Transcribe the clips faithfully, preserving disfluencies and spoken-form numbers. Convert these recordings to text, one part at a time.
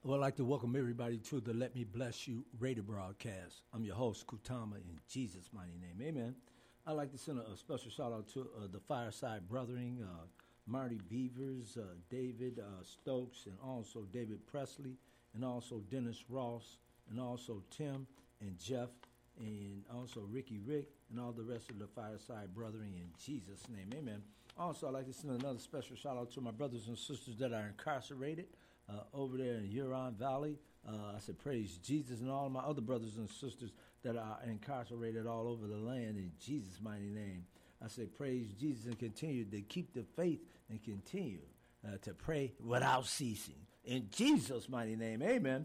Well, I'd like to welcome everybody to the Let Me Bless You radio broadcast. I'm your host, Kutama, in Jesus' mighty name. Amen. I'd like to send a, a special shout out to uh, the Fireside Brothering, uh, Marty Beavers, uh, David uh, Stokes, and also David Presley, and also Dennis Ross, and also Tim and Jeff, and also Ricky Rick, and all the rest of the Fireside Brothering in Jesus' name. Amen. Also, I'd like to send another special shout out to my brothers and sisters that are incarcerated uh, over there in Huron Valley. Uh, I said, praise Jesus, and all of my other brothers and sisters that are incarcerated all over the land in Jesus' mighty name. I say, praise Jesus, and continue to keep the faith and continue uh, to pray without ceasing. In Jesus' mighty name, amen.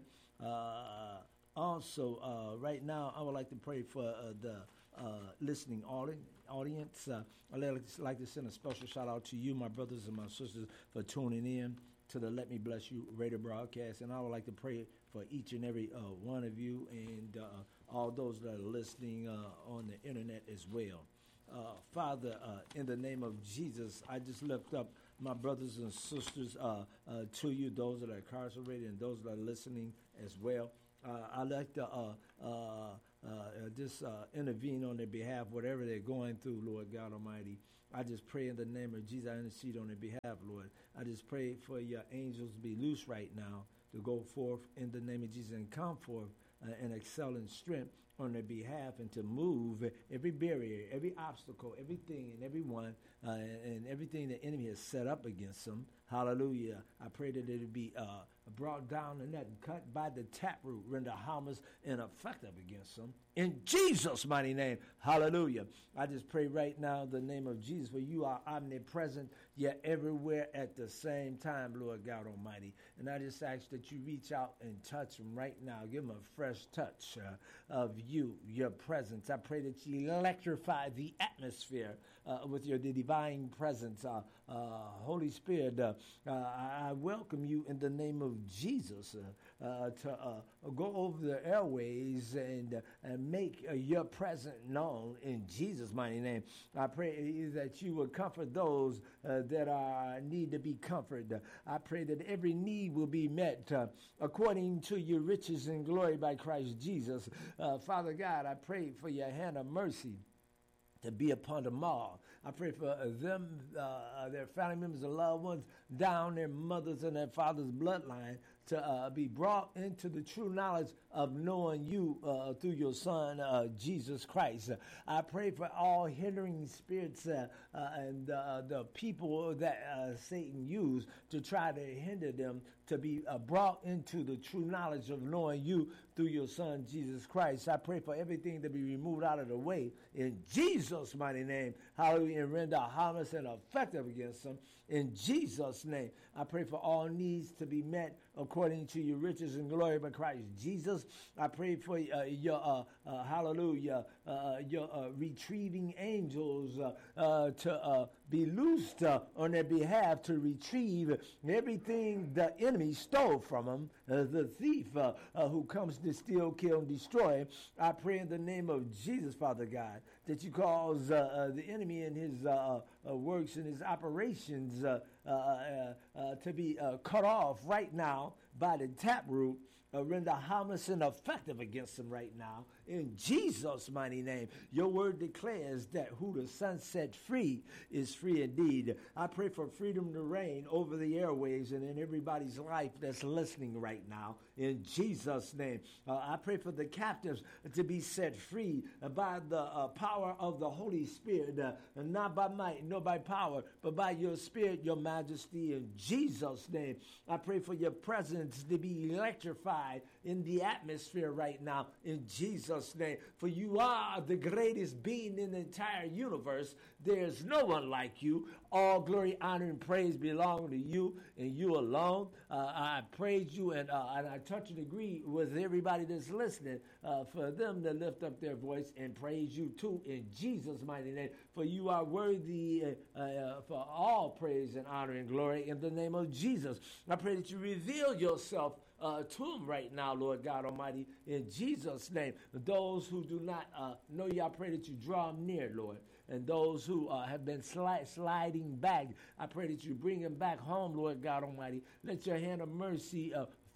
Uh, also, uh, right now, I would like to pray for uh, the uh, listening audience. Uh, I'd like to send a special shout out to you, my brothers and my sisters, for tuning in to the Let Me Bless You radio broadcast. And I would like to pray for each and every uh, one of you and uh, all those that are listening uh, on the internet as well. Uh, Father, uh, in the name of Jesus, I just lift up my brothers and sisters uh, uh, to you, those that are incarcerated and those that are listening as well. Uh, I'd like to uh, uh, uh, just uh, intervene on their behalf, whatever they're going through, Lord God Almighty. I just pray in the name of Jesus, I intercede on their behalf, Lord. I just pray for your angels to be loose right now, to go forth in the name of Jesus and come forth uh, and excel in strength on their behalf, and to move every barrier, every obstacle, everything and everyone, uh, and everything the enemy has set up against them. Hallelujah. I pray that it be uh, brought down and that cut by the taproot, render harmless and effective against them. In Jesus' mighty name. Hallelujah. I just pray right now in the name of Jesus, for you are omnipresent, yet everywhere at the same time, Lord God Almighty. And I just ask that you reach out and touch them right now. Give them a fresh touch uh, of you, your presence. I pray that you electrify the atmosphere uh, with your divine presence. Uh, uh, Holy Spirit, uh, uh, I welcome you in the name of Jesus uh, uh, to uh, go over the airways and, uh, and make uh, your presence known in Jesus' mighty name. I pray that you would comfort those uh, that are need to be comforted. I pray that every need will be met uh, according to your riches and glory by Christ Jesus. Uh, Father God, I pray for your hand of mercy to be upon them all. I pray for them, uh, their family members and loved ones, down their mothers and their fathers' bloodline, to uh, be brought into the true knowledge of knowing you uh, through your Son, uh, Jesus Christ. I pray for all hindering spirits uh, uh, and uh, the people that uh, Satan used to try to hinder them to be uh, brought into the true knowledge of knowing you through your Son, Jesus Christ. I pray for everything to be removed out of the way in Jesus' mighty name. Hallelujah. And render harmless and effective against them in Jesus' name. I pray for all needs to be met according to your riches and glory by Christ Jesus. I pray for uh, your uh, uh, hallelujah, uh, your uh, retrieving angels uh, uh, to uh, be loosed uh, on their behalf to retrieve everything the enemy stole from them, uh, the thief uh, uh, who comes to steal, kill, and destroy. I pray in the name of Jesus, Father God, that you cause uh, uh, the enemy and his uh, uh, works and his operations uh, uh, uh, uh, to be uh, cut off right now by the taproot, uh, render harmless and effective against them right now in Jesus' mighty name. Your word declares that who the Son set free is free indeed. I pray for freedom to reign over the airwaves and in everybody's life that's listening right now in Jesus' name. Uh, I pray for the captives to be set free by the uh, power of the Holy Spirit, uh, not by might nor by power, but by your Spirit, your majesty, in Jesus' name. I pray for your presence to be electrified in the atmosphere right now in Jesus' name. For you are the greatest being in the entire universe. There's no one like you. All glory, honor, and praise belong to you and you alone. Uh, I praise you and, uh, and I touch and agree with everybody that's listening uh, for them to lift up their voice and praise you too in Jesus' mighty name. For you are worthy uh, uh, for all praise and honor and glory in the name of Jesus. I pray that you reveal yourself uh, to them right now, Lord God Almighty, in Jesus' name. Those who do not uh, know you, I pray that you draw them near, Lord. And those who uh, have been sli- sliding back, I pray that you bring them back home, Lord God Almighty. Let your hand of mercy uh,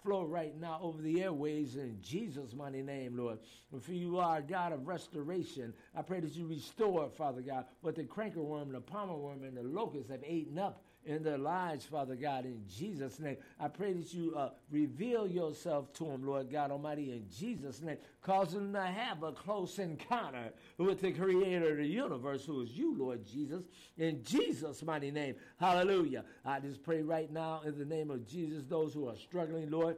flow right now over the airways in Jesus' mighty name, Lord. For you are a God of restoration. I pray that you restore, Father God, what the cankerworm, the palmer worm, and the locust have eaten up in their lives, Father God, in Jesus' name. I pray that you uh, reveal yourself to them, Lord God Almighty, in Jesus' name. Cause them to have a close encounter with the creator of the universe, who is you, Lord Jesus, in Jesus' mighty name. Hallelujah. I just pray right now in the name of Jesus, those who are struggling, Lord,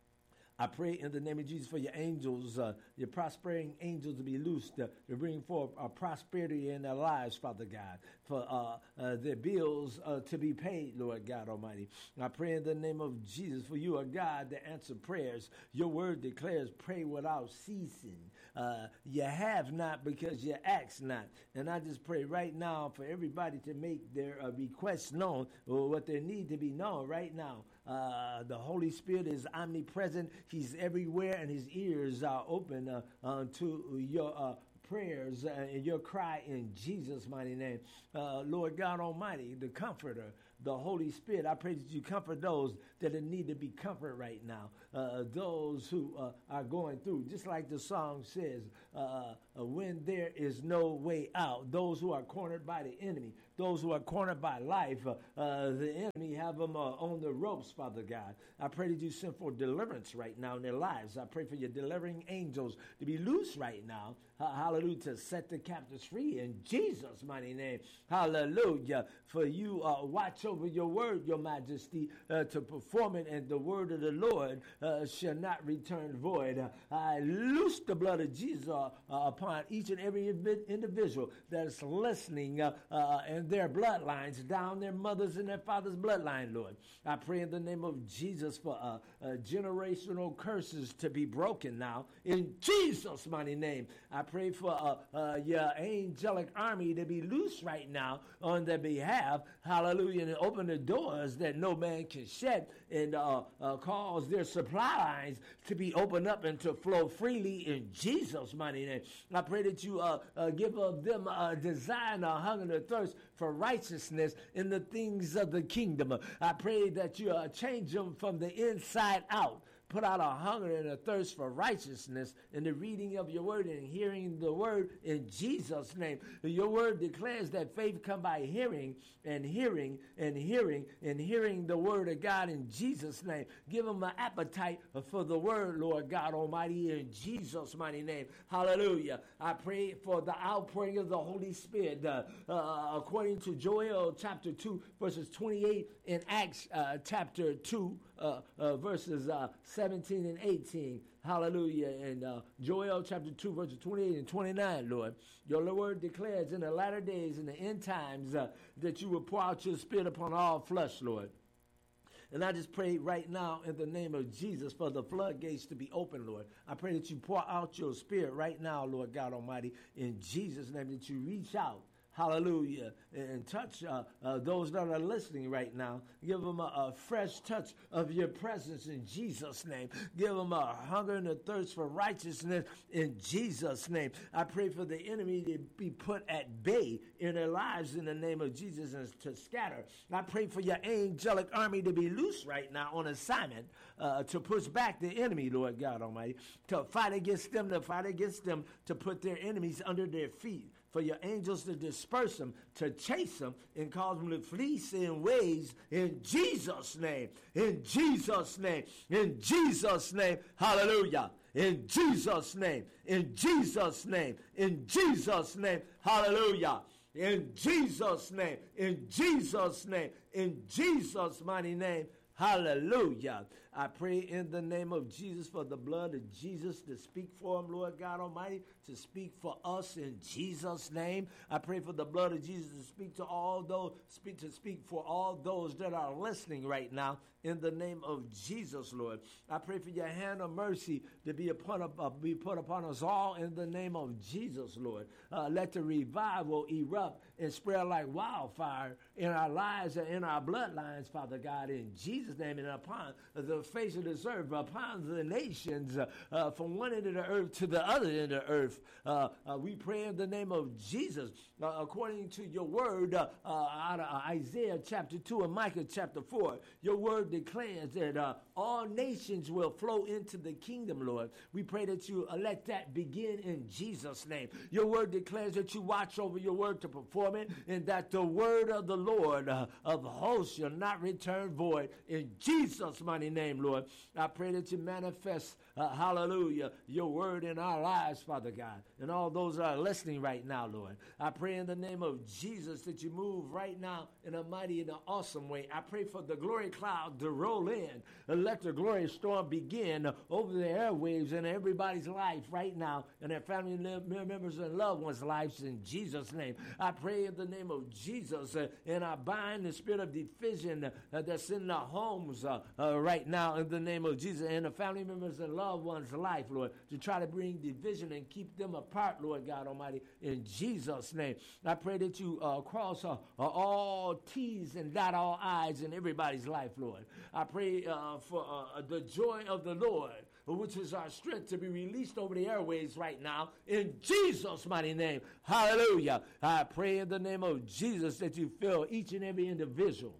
I pray in the name of Jesus for your angels, uh, your prospering angels to be loosed, uh, to bring forth uh, prosperity in their lives, Father God, for uh, uh, their bills uh, to be paid, Lord God Almighty. I pray in the name of Jesus, for you are God that answer prayers. Your word declares, pray without ceasing. Uh, you have not because you ask not. And I just pray right now for everybody to make their uh, requests known, or what they need to be known right now. Uh, the Holy Spirit is omnipresent. He's everywhere, and his ears are open uh, uh, to your uh, prayers and your cry in Jesus' mighty name. Uh, Lord God Almighty, the Comforter, the Holy Spirit, I pray that you comfort those that need to be comforted right now, uh, those who uh, are going through, just like the song says, uh, uh, when there is no way out, those who are cornered by the enemy, those who are cornered by life, uh, uh, the enemy have them uh, on the ropes, Father God. I pray that you send for deliverance right now in their lives. I pray for your delivering angels to be loose right now. Uh, hallelujah, to set the captives free in Jesus' mighty name. Hallelujah. For you uh, watch over your word, your majesty, uh, to perform it, and the word of the Lord uh, shall not return void. Uh, I loose the blood of Jesus uh, uh, upon each and every individual that's listening uh, uh, and their bloodlines, down their mothers and their fathers' bloodline, Lord. I pray in the name of Jesus for uh, uh, generational curses to be broken now in Jesus' mighty name. I pray for uh, uh, your angelic army to be loose right now on their behalf. Hallelujah. And open the doors that no man can shut, and uh, uh, cause their supply lines to be opened up and to flow freely in Jesus' mighty name. I pray that you uh, uh, give of them a desire and a hunger and a thirst for righteousness in the things of the kingdom. I pray that you uh, change them from the inside out. Put out a hunger and a thirst for righteousness in the reading of your word and hearing the word in Jesus' name. Your word declares that faith come by hearing and hearing and hearing and hearing the word of God in Jesus' name. Give them an appetite for the word, Lord God Almighty, in Jesus' mighty name. Hallelujah. I pray for the outpouring of the Holy Spirit uh, uh, according to Joel chapter two, verses twenty-eight, and Acts uh, chapter two, uh, uh, verses uh, seventeen and eighteen. Hallelujah. And uh, Joel chapter two, verses twenty-eight and twenty-nine, Lord. Your word declares in the latter days, in the end times, uh, that you will pour out your spirit upon all flesh, Lord. And I just pray right now in the name of Jesus for the floodgates to be open, Lord. I pray that you pour out your spirit right now, Lord God Almighty, in Jesus' name, that you reach out. Hallelujah. And touch uh, uh, those that are listening right now. Give them a, a fresh touch of your presence in Jesus' name. Give them a hunger and a thirst for righteousness in Jesus' name. I pray for the enemy to be put at bay in their lives in the name of Jesus and to scatter. I pray for your angelic army to be loose right now on assignment uh, to push back the enemy, Lord God Almighty, to fight against them, to fight against them, to put their enemies under their feet. For your angels to disperse them, to chase them, and cause them to flee in ways in Jesus' name. In Jesus' name. In Jesus' name. Hallelujah. In Jesus' name. In Jesus' name. In Jesus' name. Hallelujah. In Jesus' name. In Jesus' name. In Jesus' mighty name. Hallelujah. I pray in the name of Jesus for the blood of Jesus to speak for him, Lord God Almighty, to speak for us in Jesus' name. I pray for the blood of Jesus to speak to all those, speak to speak for all those that are listening right now in the name of Jesus, Lord. I pray for your hand of mercy to be upon uh, be put upon us all in the name of Jesus, Lord. Uh, let the revival erupt and spread like wildfire in our lives and in our bloodlines, Father God, in Jesus' name, and upon the face of this earth, upon the nations, uh, uh, from one end of the earth to the other end of the earth. Uh, uh, we pray in the name of Jesus, uh, according to your word, uh, uh, out of Isaiah chapter two and Micah chapter four. Your word declares that uh, all nations will flow into the kingdom, Lord. We pray that you uh, let that begin in Jesus' name. Your word declares that you watch over your word to perform it, and that the word of the Lord uh, of hosts shall not return void. In Jesus' mighty name, Lord, I pray that you manifest, uh, hallelujah, your word in our lives, Father God, and all those that are listening right now, Lord. I pray in the name of Jesus that you move right now in a mighty and an awesome way. I pray for the glory cloud to roll in and let the glory storm begin over the airwaves in everybody's life right now, and their family members and loved ones' lives, in Jesus' name. I pray in the name of Jesus, uh, and I bind the spirit of division uh, that's in the homes uh, uh, right now in the name of Jesus, and the family members and loved ones' life, Lord, to try to bring division and keep them apart, Lord God Almighty, in Jesus' name. I pray that you uh, cross uh, uh, all T's and dot all I's in everybody's life, Lord. I pray uh, for uh, the joy of the Lord, which is our strength, to be released over the airways right now in Jesus' mighty name. Hallelujah. I pray in the name of Jesus that you fill each and every individual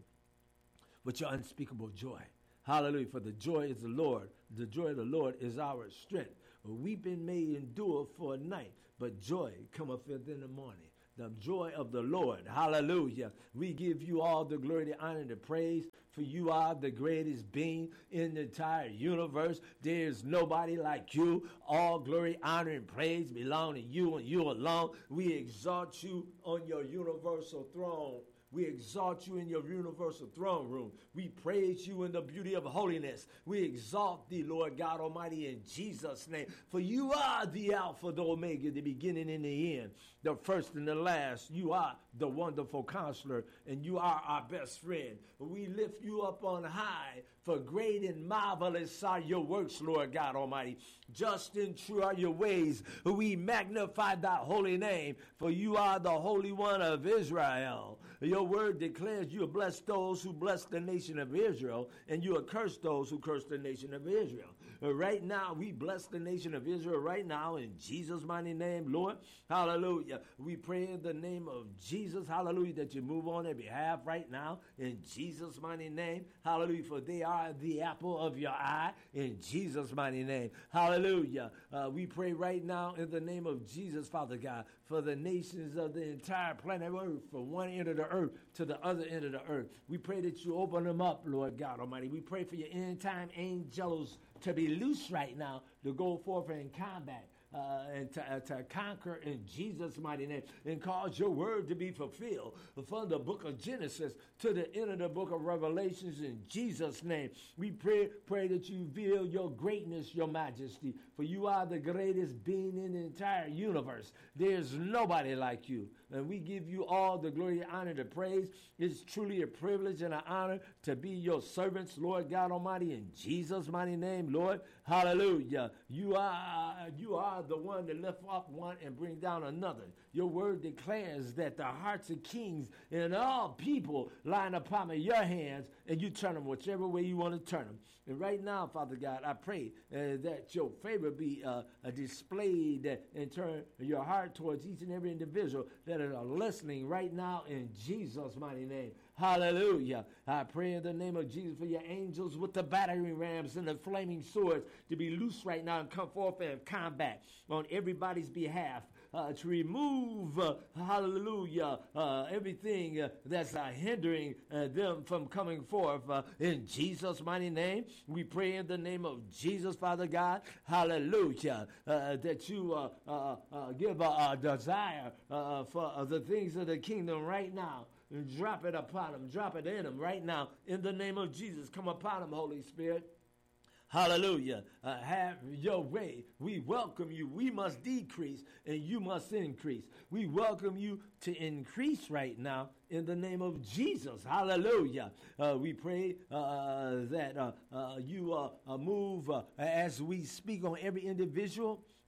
with your unspeakable joy. Hallelujah. For the joy is the Lord. The joy of the Lord is our strength. Weeping may endure for a night, but joy cometh in the morning. The joy of the Lord. Hallelujah. We give you all the glory, the honor, and the praise, for you are the greatest being in the entire universe. There is nobody like you. All glory, honor, and praise belong to you and you alone. We exalt you on your universal throne. We exalt you in your universal throne room. We praise you in the beauty of holiness. We exalt thee, Lord God Almighty, in Jesus' name. For you are the Alpha, the Omega, the beginning and the end, the first and the last. You are the wonderful counselor, and you are our best friend. We lift you up on high, for great and marvelous are your works, Lord God Almighty. Just and true are your ways. We magnify thy holy name, for you are the Holy One of Israel. Your word declares you bless those who bless the nation of Israel, and you curse those who curse the nation of Israel. Right now, we bless the nation of Israel right now in Jesus' mighty name, Lord. Hallelujah. We pray in the name of Jesus, hallelujah, that you move on their behalf right now in Jesus' mighty name. Hallelujah, for they are the apple of your eye in Jesus' mighty name. Hallelujah. Uh, we pray right now in the name of Jesus, Father God, for the nations of the entire planet Earth, from one end of the earth to the other end of the earth. We pray that you open them up, Lord God Almighty. We pray for your end time angels to be loose right now, to go forth in combat. Uh, and to, uh, to conquer in Jesus' mighty name, and cause your word to be fulfilled from the book of Genesis to the end of the book of Revelations in Jesus' name. We pray, pray that you reveal your greatness, your majesty, for you are the greatest being in the entire universe. There's nobody like you, and we give you all the glory, honor, and praise. It's truly a privilege and an honor to be your servants, Lord God Almighty, in Jesus' mighty name, Lord. Hallelujah. You are, you are the one that lift up one and bring down another. Your word declares that the hearts of kings and all people lie in the palm of your hands, and you turn them whichever way you want to turn them. And right now, Father God, I pray uh, that your favor be uh, displayed uh, and turn your heart towards each and every individual that are listening right now in Jesus' mighty name. Hallelujah. I pray in the name of Jesus for your angels with the battering rams and the flaming swords to be loose right now and come forth in combat on everybody's behalf. Uh, to remove, uh, hallelujah, uh, everything uh, that's uh, hindering uh, them from coming forth uh, in Jesus' mighty name. We pray in the name of Jesus, Father God, hallelujah, uh, that you uh, uh, uh, give a, a desire uh, for uh, the things of the kingdom right now. And drop it upon them, drop it in them right now in the name of Jesus. Come upon them, Holy Spirit. Hallelujah. Uh, have your way. We welcome you. We must decrease and you must increase. We welcome you to increase right now in the name of Jesus. Hallelujah. Uh, we pray uh, that uh, uh, you uh, uh, move uh, as we speak on every individual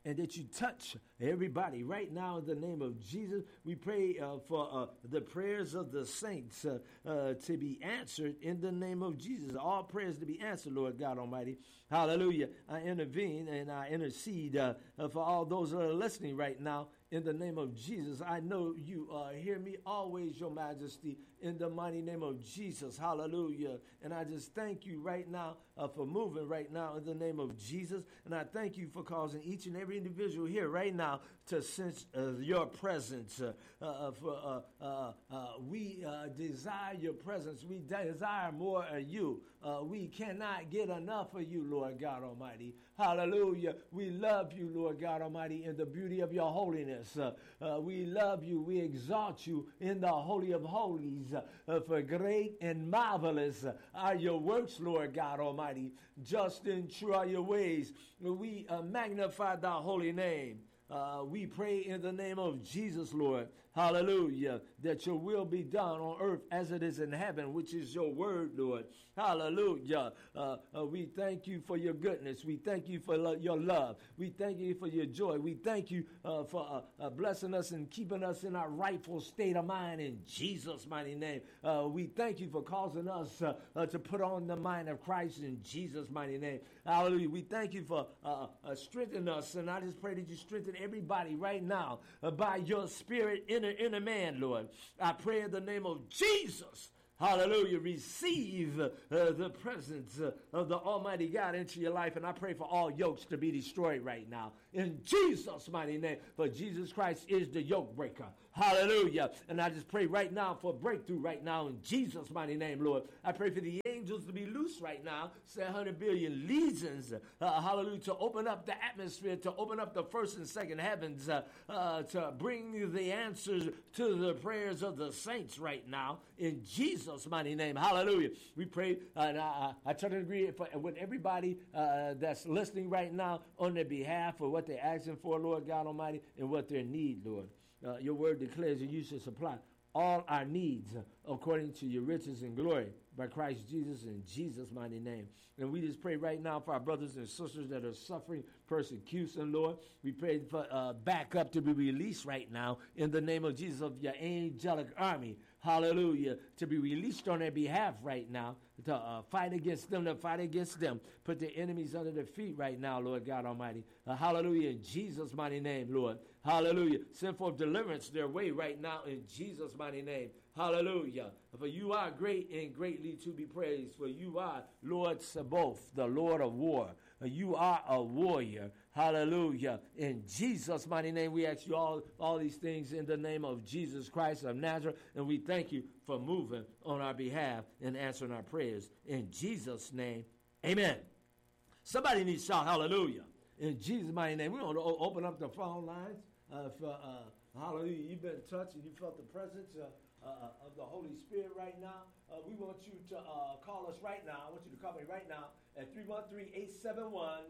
and that you touch everybody right now in the name of Jesus. We pray uh, for uh, the prayers of the saints uh, uh, to be answered in the name of Jesus. All prayers to be answered, Lord God Almighty. Hallelujah. I intervene and I intercede uh, uh, for all those that are listening right now. In the name of Jesus, I know you uh, hear me always, Your Majesty, in the mighty name of Jesus. Hallelujah. And I just thank you right now uh, for moving right now in the name of Jesus. And I thank you for causing each and every individual here right now to sense uh, your presence. Uh, uh, for uh, uh, uh, We uh, desire your presence. We desire more of you. Uh, we cannot get enough of you, Lord God Almighty. Hallelujah. We love you, Lord God Almighty, in the beauty of your holiness. Uh, uh, we love you. We exalt you in the Holy of Holies. Uh, for great and marvelous are your works, Lord God Almighty. Just and true are your ways. We uh, magnify thy holy name. Uh, we pray in the name of Jesus, Lord. Hallelujah. That your will be done on earth as it is in heaven, which is your word, Lord. Hallelujah. Uh, uh, we thank you for your goodness. We thank you for lo- your love. We thank you for your joy. We thank you uh, for uh, uh, blessing us and keeping us in our rightful state of mind in Jesus' mighty name. Uh, we thank you for causing us uh, uh, to put on the mind of Christ in Jesus' mighty name. Hallelujah. We thank you for uh, uh, strengthening us. And I just pray that you strengthen everybody right now uh, by your spirit in a, in a man, Lord. I pray in the name of Jesus. Hallelujah. Receive uh, the presence uh, of the Almighty God into your life. And I pray for all yokes to be destroyed right now. In Jesus' mighty name. For Jesus Christ is the yoke breaker. Hallelujah. And I just pray right now for breakthrough right now in Jesus' mighty name, Lord. I pray for the angels to be loose right now. seven hundred billion legions. Uh, hallelujah. To open up the atmosphere, to open up the first and second heavens, uh, uh, to bring the answers to the prayers of the saints right now in Jesus' mighty name. Hallelujah. We pray, uh, and I, I try to agree for, with everybody uh, that's listening right now on their behalf for what they're asking for, Lord God Almighty, and what their need, Lord. Uh, your word declares that you should supply all our needs according to your riches and glory by Christ Jesus in Jesus' mighty name. And we just pray right now for our brothers and sisters that are suffering persecution, Lord. We pray for uh, backup to be released right now in the name of Jesus, of your angelic army. Hallelujah. To be released on their behalf right now, to uh, fight against them, to fight against them. Put their enemies under their feet right now, Lord God Almighty. Uh, hallelujah. In Jesus' mighty name, Lord. Hallelujah. Send forth deliverance their way right now in Jesus' mighty name. Hallelujah. For you are great and greatly to be praised. For you are Lord Sabaoth, the Lord of war. You are a warrior. Hallelujah. In Jesus' mighty name, we ask you all, all these things in the name of Jesus Christ of Nazareth. And we thank you for moving on our behalf and answering our prayers. In Jesus' name, amen. Somebody needs to shout hallelujah. In Jesus' mighty name, we're going to open up the phone lines uh, for uh, hallelujah. You've been touched and you felt the presence uh, uh, of the Holy Spirit right now. Uh, we want you to uh, call us right now. I want you to call me right now at three one three, eight seven one,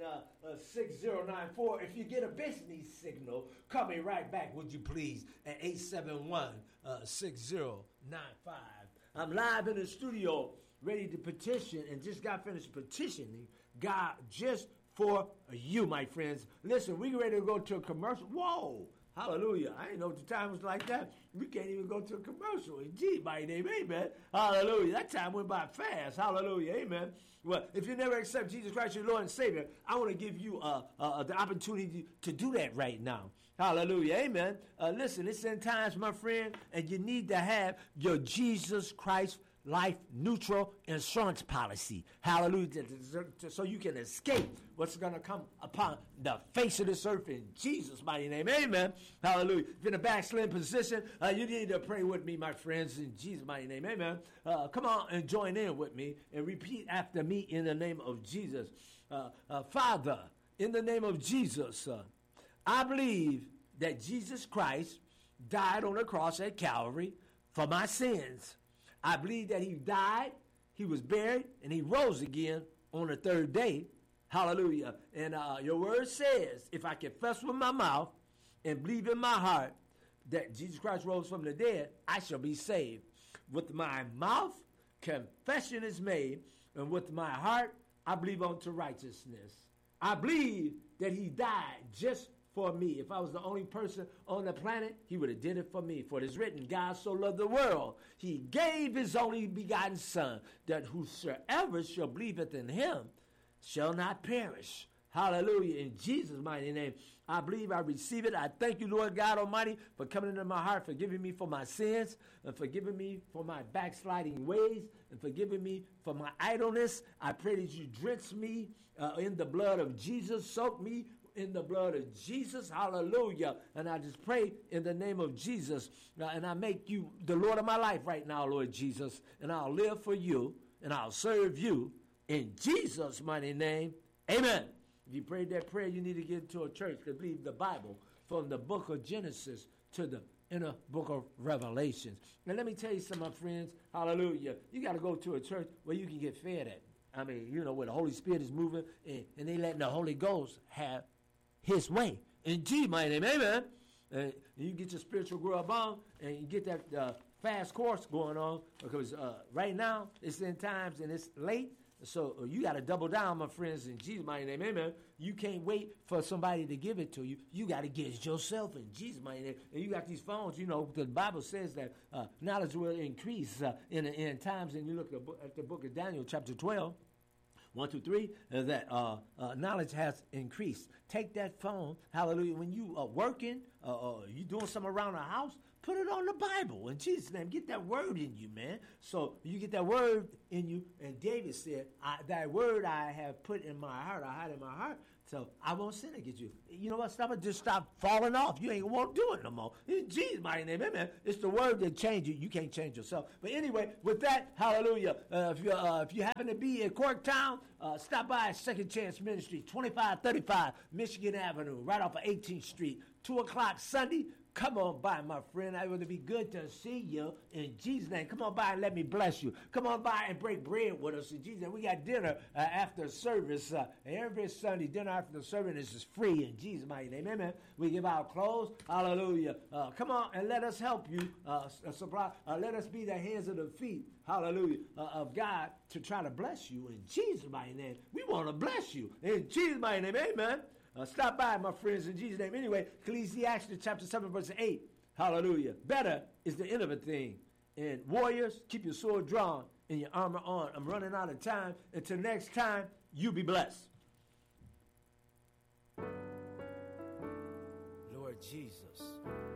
six zero nine four. If you get a business signal, call me right back, would you please, at eight seven one, six zero nine five. I'm live in the studio, ready to petition, and just got finished petitioning God just for you, my friends. Listen, we ready to go to a commercial. Whoa. Hallelujah. I didn't know the time was like that. We can't even go to a commercial. In Jesus' mighty name, amen. Hallelujah. That time went by fast. Hallelujah. Amen. Well, if you never accept Jesus Christ, your Lord and Savior, I want to give you uh, uh, the opportunity to do that right now. Hallelujah. Amen. Uh, listen, it's in times, my friend, and you need to have your Jesus Christ life neutral insurance policy. Hallelujah. So you can escape what's going to come upon the face of this earth in Jesus' mighty name. Amen. Hallelujah. If you're in a backsliding position, uh, you need to pray with me, my friends, in Jesus' mighty name. Amen. Uh, come on and join in with me and repeat after me in the name of Jesus. Uh, uh, Father, in the name of Jesus, uh, I believe that Jesus Christ died on the cross at Calvary for my sins. I believe that he died, he was buried, and he rose again on the third day. Hallelujah. And uh, your word says, if I confess with my mouth and believe in my heart that Jesus Christ rose from the dead, I shall be saved. With my mouth, confession is made, and with my heart, I believe unto righteousness. I believe that he died just for me. If I was the only person on the planet, he would have did it for me. For it is written, God so loved the world, he gave his only begotten son, that whosoever shall believeth in him shall not perish. Hallelujah. In Jesus' mighty name, I believe, I receive it. I thank you, Lord God Almighty, for coming into my heart, forgiving me for my sins, and forgiving me for my backsliding ways, and forgiving me for my idleness. I pray that you drench me uh, in the blood of Jesus, soak me in the blood of Jesus. Hallelujah. And I just pray in the name of Jesus, uh, and I make you the Lord of my life right now, Lord Jesus, and I'll live for you, and I'll serve you in Jesus' mighty name. Amen. If you prayed that prayer, you need to get into a church to believe the Bible from the book of Genesis to the inner book of Revelations. Now, let me tell you something, my friends. Hallelujah. You got to go to a church where you can get fed at. I mean, you know, where the Holy Spirit is moving and, and they letting the Holy Ghost have his way. In Jesus' mighty name, amen. And you get your spiritual grub on and you get that uh, fast course going on, because uh, right now it's in times and it's late. So uh, you got to double down, my friends, in Jesus' mighty name, amen. You can't wait for somebody to give it to you. You got to get it yourself in Jesus' mighty name. And you got these phones, you know, the Bible says that uh, knowledge will increase uh, in the end times. And you look at, at the book of Daniel, chapter twelve, one, two, three, uh, that uh, uh, knowledge has increased. Take that phone, hallelujah, when you are working, uh, uh, you doing something around the house, put it on the Bible in Jesus' name. Get that word in you, man. So you get that word in you. And David said, I, that word I have put in my heart, I hide in my heart, so I won't sin against you. You know what? Stop it. Just stop falling off. You ain't won't do it no more. In Jesus' mighty name, amen. It's the word that changes you. You can't change yourself. But anyway, with that, hallelujah. Uh, if, you, uh, if you happen to be in Corktown, uh, stop by Second Chance Ministry, twenty-five thirty-five Michigan Avenue, right off of eighteenth Street, two o'clock Sunday. Come on by, my friend. I would be good to see you in Jesus' name. Come on by and let me bless you. Come on by and break bread with us in Jesus' name. We got dinner uh, after service. Uh, every Sunday, dinner after the service is free in Jesus' mighty name. Amen. We give out clothes. Hallelujah. Uh, come on and let us help you uh, supply. Uh, let us be the hands and the feet. Hallelujah. Uh, of God to try to bless you in Jesus' mighty name. We want to bless you in Jesus' mighty name. Amen. Uh, stop by, my friends, in Jesus' name. Anyway, Ecclesiastes chapter seven, verse eight. Hallelujah. Better is the end of a thing. And warriors, keep your sword drawn and your armor on. I'm running out of time. Until next time, you be blessed. Lord Jesus.